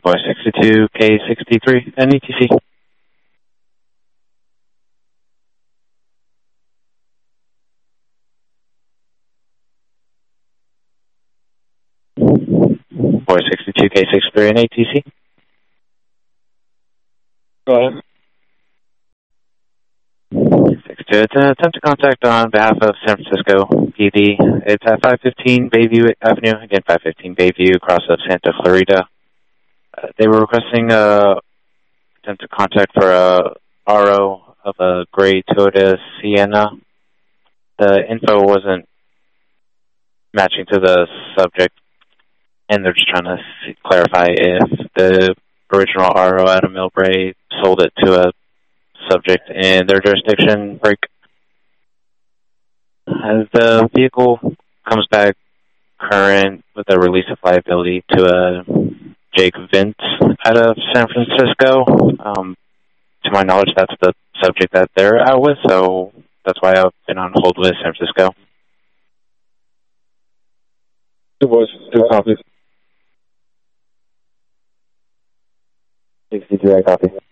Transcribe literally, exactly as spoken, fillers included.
Boy sixty-two K sixty-three, N E T C. Boy sixty-two K sixty-three, N A T C. Go ahead. sixty-two, it's an attempt to contact on behalf of San Francisco P D. It's at five fifteen Bayview Avenue, again five fifteen Bayview, across of Santa Clarita. Uh, they were requesting a attempt to contact for a R O of a gray Toyota Sienna. The info wasn't matching to the subject, and they're just trying to see, clarify if the original R O Adam Milbray sold it to a subject in their jurisdiction. Break. As the vehicle comes back current with a release of liability to a Jake Vince out of San Francisco, um, to my knowledge, that's the subject that they're out with, so that's why I've been on hold with San Francisco. It was two copies. sixty-three, I copy.